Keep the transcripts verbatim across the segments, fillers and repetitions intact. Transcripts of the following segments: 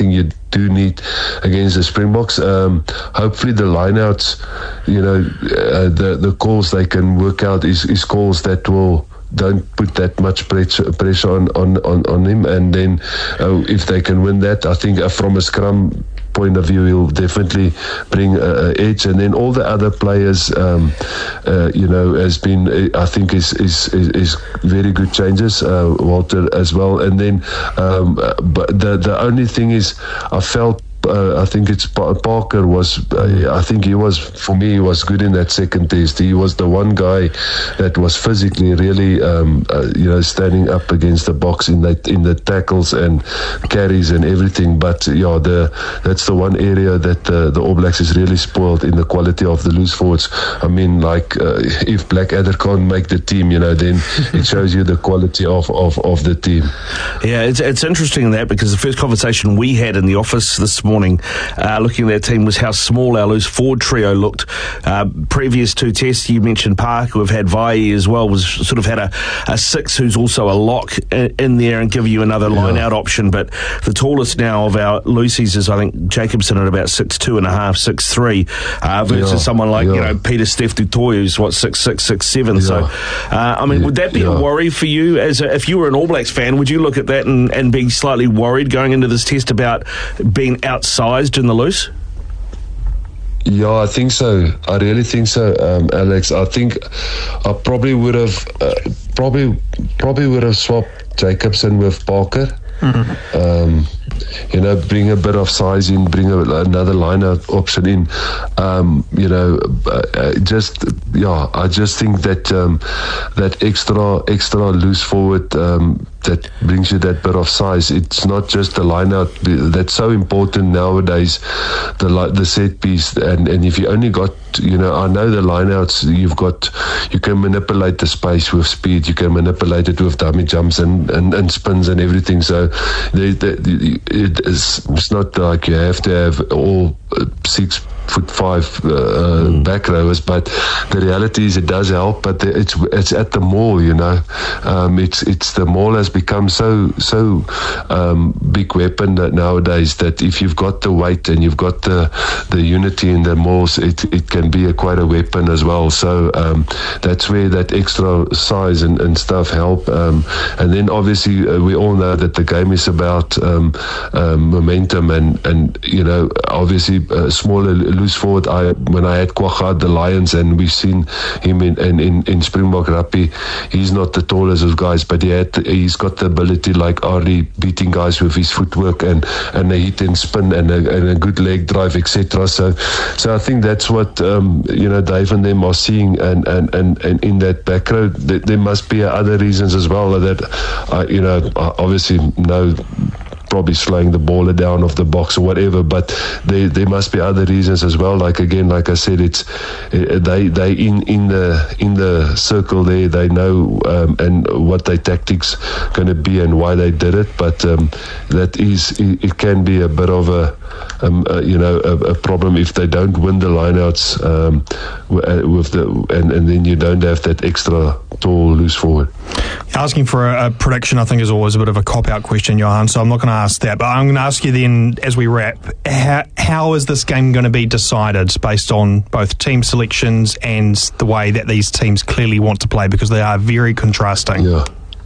think you do need against the Springboks. Um, hopefully the lineouts, you know, uh, the the calls they can work out is, is calls that will don't put that much pressure, pressure on, on, on, on him, and then uh, if they can win that, I think uh, from a scrum point of view, he'll definitely bring an edge, and then all the other players, um, uh, you know, has been, I think, is is is, is very good changes. Uh, Walter as well, and then, um, but the the only thing is, I felt. Uh, I think it's pa- Parker was. Uh, I think he was, for me, he was good in that second test. He was the one guy that was physically really, um, uh, you know, standing up against the box in that in the tackles and carries and everything. But yeah, the that's the one area that uh, the All Blacks is really spoiled in the quality of the loose forwards. I mean, like uh, if Blackadder can't make the team, you know, then it shows you the quality of, of, of the team. Yeah, it's it's interesting that, because the first conversation we had in the office this morning. morning, uh, looking at that team, was how small our loose forward trio looked. Uh, previous two tests, you mentioned Park, we've had Vai as well, was sort of had a, a six who's also a lock in, in there and give you another line out option. But the tallest now of our loosies is, I think, Jacobson at about six two and a half, six three, uh, versus yeah. someone like yeah. you know Peter Steph du Toit, who's what six six, six seven. Yeah. So, uh, I mean, yeah. would that be yeah. a worry for you as a, if you were an All Blacks fan? Would you look at that and, and be slightly worried going into this test about being outsized in the loose? Yeah, I think so. I really think so, um, Alex. I think I probably would have uh, probably probably would have swapped Jacobson with Parker. Mm-hmm. Um, you know, bring a bit of size in, bring a, another line-out option in. Um, you know, uh, just yeah, I just think that um, that extra extra loose forward um, that brings you that bit of size. It's not just the line-out that's so important nowadays. The the set piece, and and if you only got, you know, I know the lineouts, you've got, you can manipulate the space with speed, you can manipulate it with dummy jumps and, and, and spins and everything. So they, they, it is, it's not like you have to have all six foot five uh, mm. back rowers, but the reality is it does help. But it's it's at the maul, you know. Um, it's it's the maul has become so so um, big weapon that nowadays that if you've got the weight and you've got the the unity in the mauls, it it can be a quite a weapon as well. So um, that's where that extra size and, and stuff help. Um, and then obviously uh, we all know that the game is about um, um, momentum and and you know, obviously uh, smaller loose forward. I when I had Kwagga, the Lions, and we've seen him in in, in, in Springbok rugby, he's not the tallest of guys, but he had he's got the ability, like Ari, beating guys with his footwork and and a hit and spin and a, and a good leg drive, et cetera. So so I think that's what um, you know, Dave and them are seeing, and and, and, and in that back row there, there must be other reasons as well that uh, you know, obviously no. probably slowing the ball down off the box or whatever, but there there must be other reasons as well. Like again, like I said, it's uh, they they in in the in the circle there, they know um, and what their tactics going to be and why they did it. But um, that is it, it can be a bit of a um, uh, you know a, a problem if they don't win the lineouts um, with the and and then you don't have that extra tall loose forward. Asking for a, a prediction, I think, is always a bit of a cop-out question, Johan, so I'm not going to ask that. But I'm going to ask you then, as we wrap, how, how is this game going to be decided based on both team selections and the way that these teams clearly want to play, because they are very contrasting? Yeah.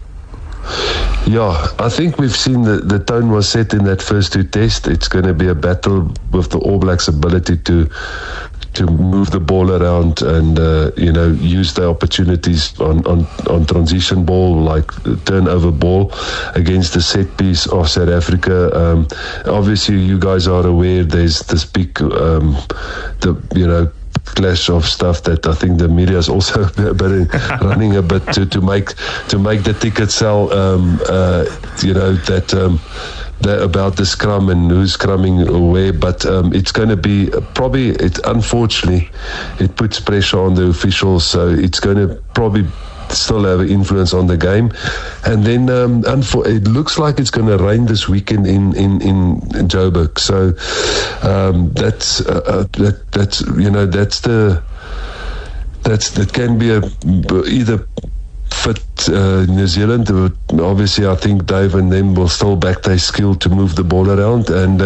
Yeah, I think we've seen the, the tone was set in that first two tests. It's going to be a battle with the All Blacks' ability to to move the ball around and uh, you know, use the opportunities on, on, on transition ball, like turnover ball, against the set piece of South Africa. Um, obviously, you guys are aware there's this big, um, the you know. clash of stuff that I think the media is also a bit running a bit to, to make to make the ticket sell. Um, uh, you know that. Um, The, about the scrum and who's scrumming where, but um, it's going to be probably, it unfortunately, it puts pressure on the officials, so it's going to probably still have an influence on the game. And then um, unfor- it looks like it's going to rain this weekend in, in, in Joburg, so um, that's uh, uh, that, that's you know that's the that's that can be a either fit uh, New Zealand. Obviously, I think Dave and them will still back their skill to move the ball around, and